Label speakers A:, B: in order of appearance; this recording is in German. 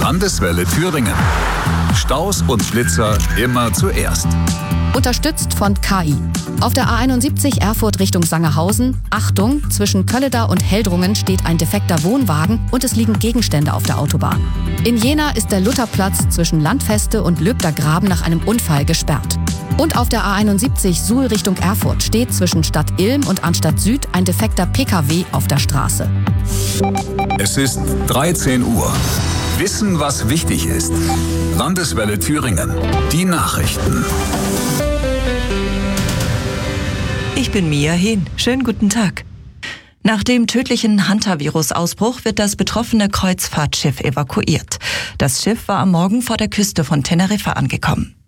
A: Landeswelle Thüringen. Staus und Blitzer immer zuerst.
B: Unterstützt von KI. Auf der A71 Erfurt Richtung Sangerhausen. Achtung, zwischen Kölleda und Heldrungen steht ein defekter Wohnwagen und es liegen Gegenstände auf der Autobahn. In Jena ist der Lutherplatz zwischen Landfeste und Löbter Graben nach einem Unfall gesperrt. Und auf der A71 Suhl Richtung Erfurt steht zwischen Stadt Ilm und Arnstadt Süd ein defekter PKW auf der Straße.
A: Es ist 13 Uhr. Wissen, was wichtig ist. Landeswelle Thüringen. Die Nachrichten.
C: Ich bin Mia Hehn. Schönen guten Tag. Nach dem tödlichen Hantavirus-Ausbruch wird das betroffene Kreuzfahrtschiff evakuiert. Das Schiff war am Morgen vor der Küste von Teneriffa angekommen.